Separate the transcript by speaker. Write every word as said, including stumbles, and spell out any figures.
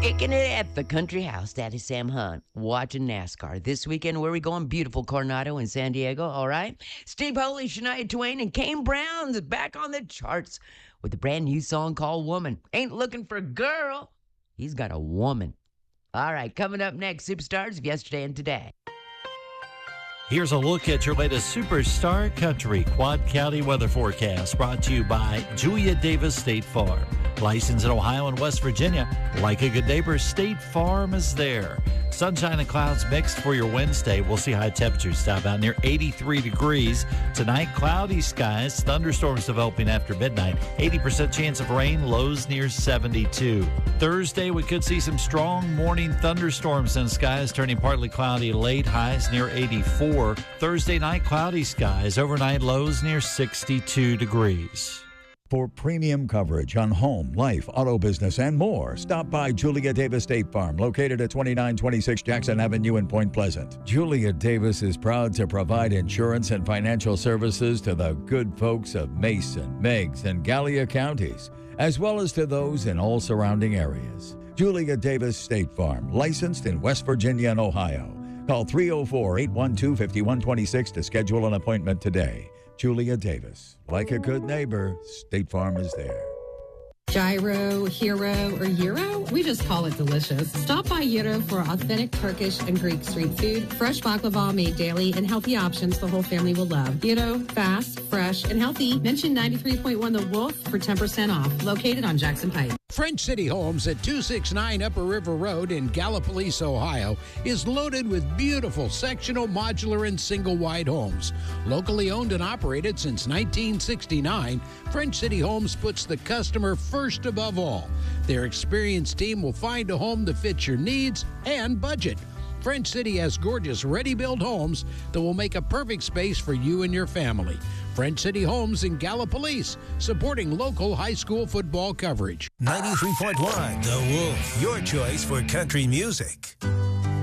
Speaker 1: Kicking it at the Country House. Daddy Sam Hunt watching NASCAR. This weekend, where are we going? Beautiful Coronado in San Diego, all right? Steve Holy, Shania Twain, and Kane Brown's back on the charts with a brand new song called Woman. Ain't looking for a girl. He's got a woman. All right, coming up next, Superstars of Yesterday and Today.
Speaker 2: Here's a look at your latest Superstar Country Quad County weather forecast, brought to you by Julia Davis State Farm. Licensed in Ohio and West Virginia. Like a good neighbor, State Farm is there. Sunshine and clouds mixed for your Wednesday. We'll see high temperatures top out near eighty-three degrees. Tonight, cloudy skies, thunderstorms developing after midnight. eighty percent chance of rain, lows near seventy-two. Thursday, we could see some strong morning thunderstorms and skies turning partly cloudy late, highs near eighty-four. Thursday night, cloudy skies, overnight lows near sixty-two degrees.
Speaker 3: For premium coverage on home, life, auto business, and more, stop by Julia Davis State Farm, located at twenty-nine twenty-six Jackson Avenue in Point Pleasant. Julia Davis is proud to provide insurance and financial services to the good folks of Mason, Meigs, and Gallia counties, as well as to those in all surrounding areas. Julia Davis State Farm, licensed in West Virginia and Ohio. Call three oh four, eight one two, five one two six to schedule an appointment today. Julia Davis. Like a good neighbor, State Farm is there.
Speaker 4: Gyro, Hero, or Euro? We just call it delicious. Stop by Euro for authentic Turkish and Greek street food, fresh baklava made daily, and healthy options the whole family will love. Euro, fast, fresh, and healthy. Mention ninety-three point one The Wolf for ten percent off. Located on Jackson Pike.
Speaker 5: French City Homes at two sixty-nine Upper River Road in Gallipolis, Ohio, is loaded with beautiful sectional, modular, and single-wide homes. Locally owned and operated since nineteen sixty-nine, French City Homes puts the customer first above all. Their experienced team will find a home that fits your needs and budget. French City has gorgeous ready-built homes that will make a perfect space for you and your family. French City Homes in Gallipolis, supporting local high school football coverage.
Speaker 6: ninety-three point one The Wolf, your choice for country music.